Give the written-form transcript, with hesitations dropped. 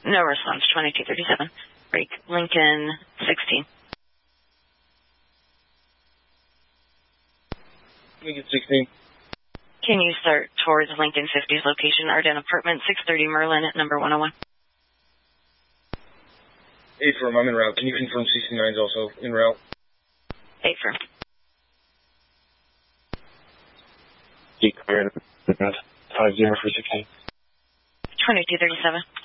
No response, 2237. Break Lincoln 16. Lincoln 16. Can you start towards Lincoln 50's location, Arden Apartment, 630 Merlin at number 101? Affirm, I'm en route. Can you confirm 69's also en route? Affirm. Declared 50 for 16. 2237.